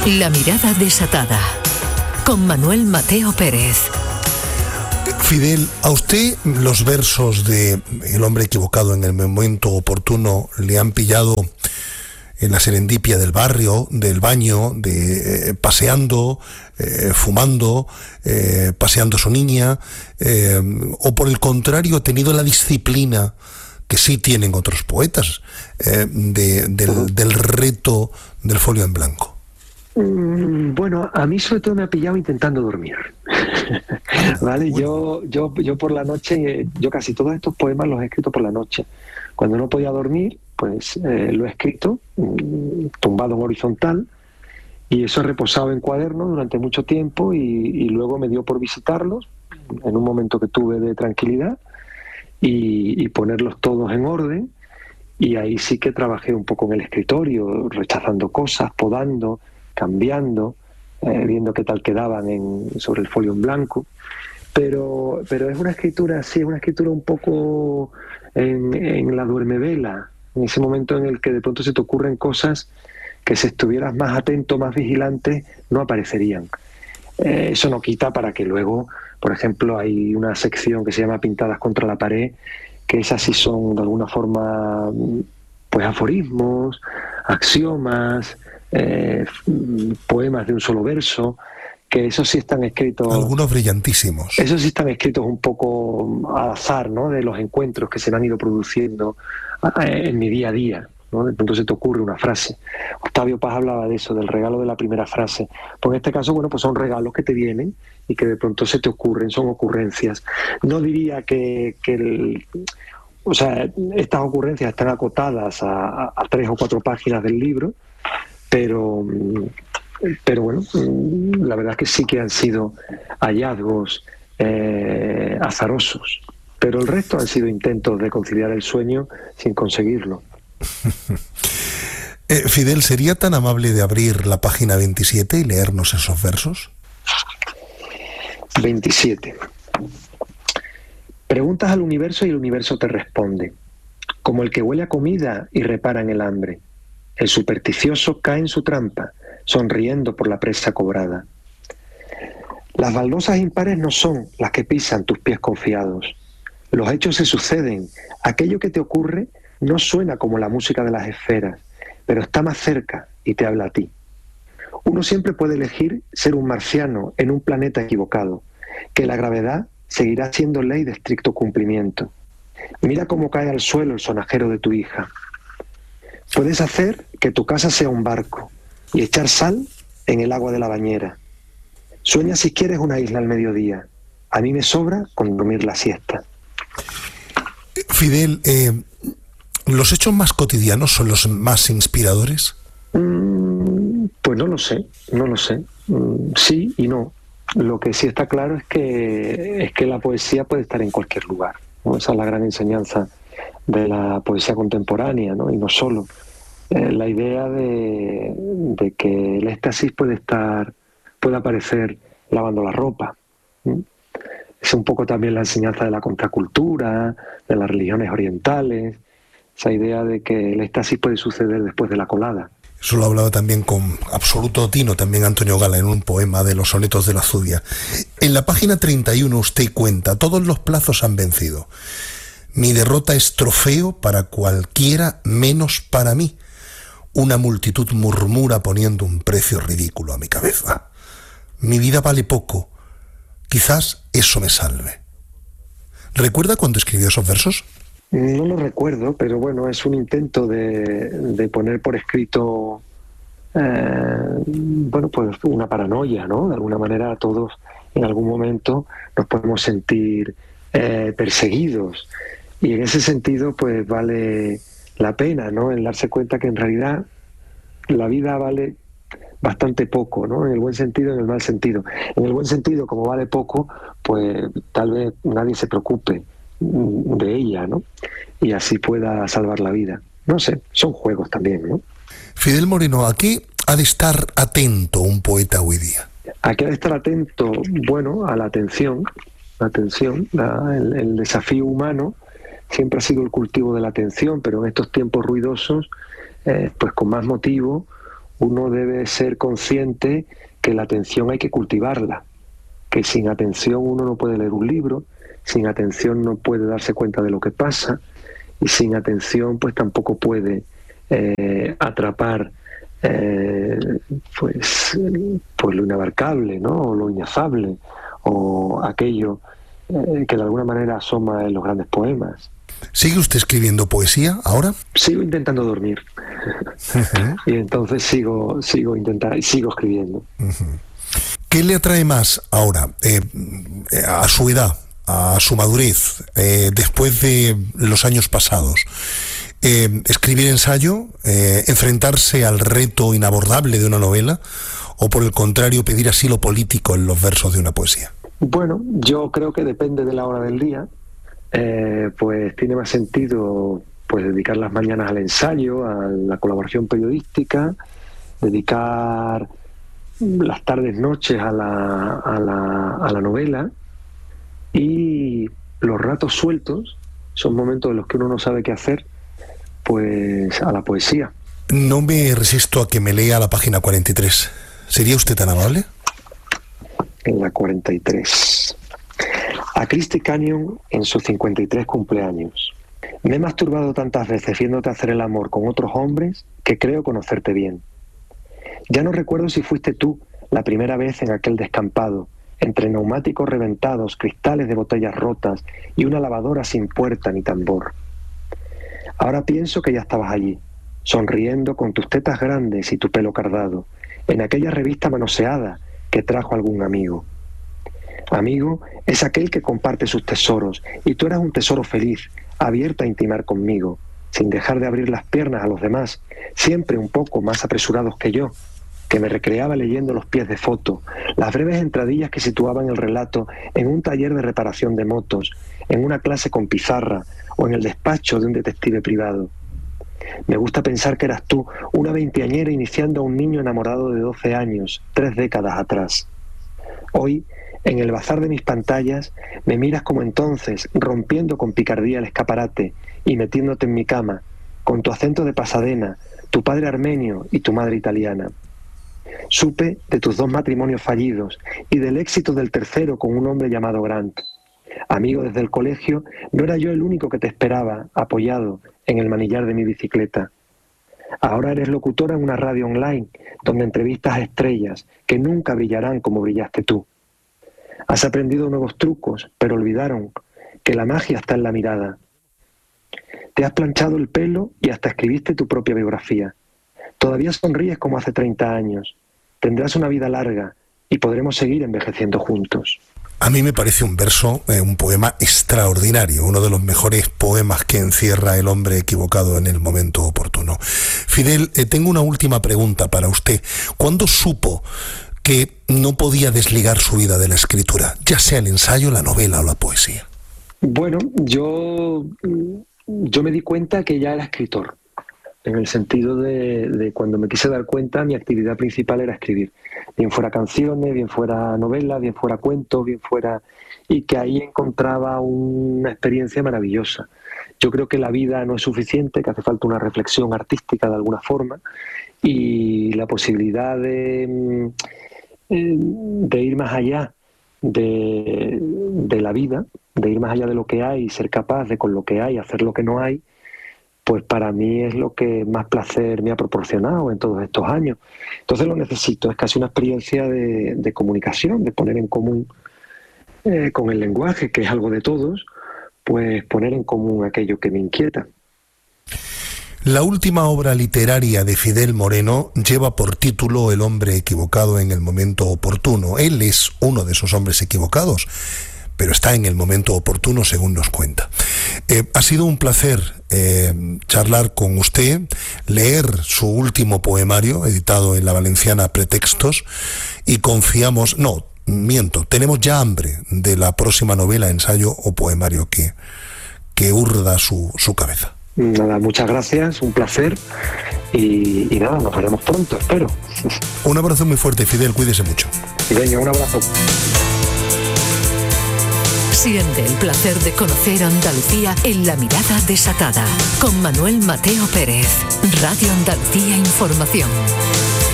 La mirada desatada, con Manuel Mateo Pérez. Fidel, ¿a usted los versos de El hombre equivocado en el momento oportuno le han pillado en la serendipia del barrio, del baño, paseando, fumando, paseando a su niña, o por el contrario ha tenido la disciplina que sí tienen otros poetas, del reto del folio en blanco? Bueno, a mí sobre todo me ha pillado intentando dormir. ¿Vale? Bueno. Yo por la noche, yo casi todos estos poemas los he escrito por la noche. Cuando no podía dormir, pues lo he escrito tumbado en horizontal, y eso he reposado en cuaderno durante mucho tiempo, y luego me dio por visitarlos en un momento que tuve de tranquilidad y ponerlos todos en orden, y ahí sí que trabajé un poco en el escritorio, rechazando cosas, podando, cambiando, viendo qué tal quedaban sobre el folio en blanco. Pero es una escritura, sí, es una escritura un poco en la duermevela, en ese momento en el que de pronto se te ocurren cosas que si estuvieras más atento, más vigilante, no aparecerían. Eso no quita para que luego, por ejemplo, hay una sección que se llama Pintadas contra la pared, que esas sí son de alguna forma pues aforismos, axiomas, poemas de un solo verso, que esos sí están escritos... Algunos brillantísimos. Esos sí están escritos un poco al azar, ¿no?, de los encuentros que se me han ido produciendo en mi día a día, ¿no? De pronto se te ocurre una frase. Octavio Paz hablaba de eso, del regalo de la primera frase. Pues en este caso, bueno, pues son regalos que te vienen y que de pronto se te ocurren, son ocurrencias. No diría o sea, estas ocurrencias están acotadas a 3 o 4 páginas del libro, pero bueno, la verdad es que sí que han sido hallazgos azarosos, pero el resto han sido intentos de conciliar el sueño sin conseguirlo. Fidel, ¿sería tan amable de abrir la página 27 y leernos esos versos? 27. Preguntas al universo y el universo te responde, como el que huele a comida y repara en el hambre. El supersticioso cae en su trampa, sonriendo por la presa cobrada. Las baldosas impares no son las que pisan tus pies confiados. Los hechos se suceden. Aquello que te ocurre no suena como la música de las esferas, pero está más cerca y te habla a ti. Uno siempre puede elegir ser un marciano en un planeta equivocado, que la gravedad seguirá siendo ley de estricto cumplimiento. Mira cómo cae al suelo el sonajero de tu hija. Puedes hacer que tu casa sea un barco y echar sal en el agua de la bañera. Sueña si quieres una isla al mediodía. A mí me sobra con dormir la siesta. Fidel, ¿los hechos más cotidianos son los más inspiradores? Pues no lo sé. Sí y no. Lo que sí está claro es que la poesía puede estar en cualquier lugar, ¿no? Esa es la gran enseñanza de la poesía contemporánea, ¿no? Y no solo. La idea de que el éxtasis puede aparecer lavando la ropa. Es un poco también la enseñanza de la contracultura, de las religiones orientales, esa idea de que el éxtasis puede suceder después de la colada. Eso lo hablaba también con absoluto tino también Antonio Gala en un poema de los sonetos de la Zudia. En la página 31 usted cuenta: todos los plazos han vencido. Mi derrota es trofeo para cualquiera menos para mí. Una multitud murmura poniendo un precio ridículo a mi cabeza. Mi vida vale poco. Quizás eso me salve. ¿Recuerda cuándo escribió esos versos? No lo recuerdo, pero bueno, es un intento de poner por escrito, bueno, pues una paranoia, ¿no? De alguna manera todos en algún momento nos podemos sentir perseguidos, y en ese sentido pues vale la pena, ¿no?, en darse cuenta que en realidad la vida vale bastante poco, ¿no? En el buen sentido y en el mal sentido. En el buen sentido, como vale poco, pues tal vez nadie se preocupe de ella, ¿no? Y así pueda salvar la vida. No sé, son juegos también, ¿no? Fidel Moreno, ¿a qué ha de estar atento un poeta hoy día? ¿A qué ha de estar atento? Bueno, a la atención. El desafío humano siempre ha sido el cultivo de la atención, pero en estos tiempos ruidosos, pues con más motivo, uno debe ser consciente que la atención hay que cultivarla, que sin atención uno no puede leer un libro, sin atención no puede darse cuenta de lo que pasa, y sin atención pues tampoco puede atrapar pues lo inabarcable, ¿no? O lo inefable, o aquello que de alguna manera asoma en los grandes poemas. ¿Sigue usted escribiendo poesía ahora? Sigo intentando dormir. Uh-huh. Y entonces sigo escribiendo. Uh-huh. ¿Qué le atrae más ahora, a su edad, a su madurez, después de los años pasados? ¿Escribir ensayo? ¿Enfrentarse al reto inabordable de una novela? ¿O por el contrario, pedir asilo político en los versos de una poesía? Bueno, yo creo que depende de la hora del día. Pues tiene más sentido pues dedicar las mañanas al ensayo, a la colaboración periodística, dedicar las tardes, noches a la novela, y los ratos sueltos son momentos en los que uno no sabe qué hacer, pues a la poesía. No me resisto a que me lea la página 43. ¿Sería usted tan amable? En la 43. A Christy Canyon en sus 53 cumpleaños. Me he masturbado tantas veces viéndote hacer el amor con otros hombres que creo conocerte bien. Ya no recuerdo si fuiste tú la primera vez en aquel descampado, entre neumáticos reventados, cristales de botellas rotas y una lavadora sin puerta ni tambor. Ahora pienso que ya estabas allí, sonriendo con tus tetas grandes y tu pelo cardado, en aquella revista manoseada que trajo algún amigo. Amigo es aquel que comparte sus tesoros, y tú eras un tesoro feliz, abierto a intimar conmigo, sin dejar de abrir las piernas a los demás, siempre un poco más apresurados que yo, que me recreaba leyendo los pies de foto, las breves entradillas que situaban el relato en un taller de reparación de motos, en una clase con pizarra o en el despacho de un detective privado. Me gusta pensar que eras tú, una veinteañera iniciando a un niño enamorado de 12 años, 3 décadas atrás. Hoy, en el bazar de mis pantallas, me miras como entonces, rompiendo con picardía el escaparate y metiéndote en mi cama, con tu acento de Pasadena, tu padre armenio y tu madre italiana. Supe de tus 2 matrimonios fallidos y del éxito del tercero con un hombre llamado Grant. Amigo desde el colegio, no era yo el único que te esperaba, apoyado en el manillar de mi bicicleta. Ahora eres locutora en una radio online, donde entrevistas a estrellas que nunca brillarán como brillaste tú. Has aprendido nuevos trucos, pero olvidaron que la magia está en la mirada. Te has planchado el pelo y hasta escribiste tu propia biografía. Todavía sonríes como hace 30 años. Tendrás una vida larga y podremos seguir envejeciendo juntos. A mí me parece un verso, un poema extraordinario, uno de los mejores poemas que encierra El hombre equivocado en el momento oportuno. Fidel, tengo una última pregunta para usted. ¿Cuándo supo que no podía desligar su vida de la escritura, ya sea el ensayo, la novela o la poesía? Bueno, yo me di cuenta que ya era escritor, en el sentido de cuando me quise dar cuenta, mi actividad principal era escribir. Bien fuera canciones, bien fuera novelas, bien fuera cuentos, bien fuera... Y que ahí encontraba una experiencia maravillosa. Yo creo que la vida no es suficiente, que hace falta una reflexión artística de alguna forma, y la posibilidad de ir más allá de la vida, de ir más allá de lo que hay, ser capaz de con lo que hay hacer lo que no hay, pues para mí es lo que más placer me ha proporcionado en todos estos años. Entonces lo necesito, es casi una experiencia de comunicación, de poner en común con el lenguaje, que es algo de todos, pues poner en común aquello que me inquieta. La última obra literaria de Fidel Moreno lleva por título El hombre equivocado en el momento oportuno. Él es uno de esos hombres equivocados, pero está en el momento oportuno, según nos cuenta. Ha sido un placer charlar con usted, leer su último poemario, editado en La Valenciana Pretextos, y confiamos... No, miento, tenemos ya hambre de la próxima novela, ensayo o poemario que urda su cabeza. Nada, muchas gracias, un placer, y nada, nos veremos pronto, espero. Un abrazo muy fuerte, Fidel, cuídese mucho. Venga, un abrazo. Siente el placer de conocer Andalucía en La Mirada Desatada, con Manuel Mateo Pérez. Radio Andalucía Información.